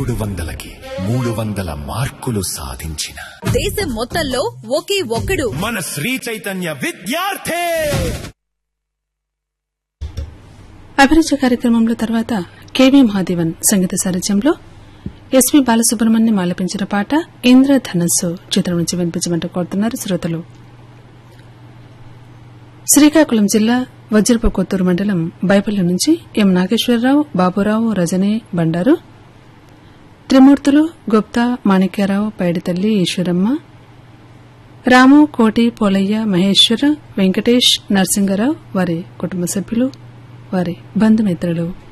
300కి 300 మార్కులు సాధించిన దేశం మొత్తంలో ఒకే ఒక్కడు మన శ్రీ చైతన్య విద్యార్థి. అభిరుచి కార్యక్రమంలో తర్వాత కెవి మహాదేవన్ సంగీత సారథ్యంలో ఎస్పీ బాలసుబ్రహ్మణ్యం ఆలపించిన పాట ఇంద్రధనస్సు చిత్రం నుంచి వినిపించమంటూ కోరుతున్నారు శ్రోతలు. శ్రీకాకుళం జిల్లా వజ్రపు కొత్తూరు మండలం బైపల్లి నుంచి ఎం నాగేశ్వరరావు, బాబురావు, రజనీ, బండారు, త్రిమూర్తులు, గుప్తా, మాణిక్యారావు, పైడితల్లి, ఈశ్వరమ్మ, రాము, కోటి, పోలయ్య, మహేశ్వర, వెంకటేష్, నరసింగరావు, వారి కుటుంబ సభ్యులు, వారి బంధుమిత్రులు.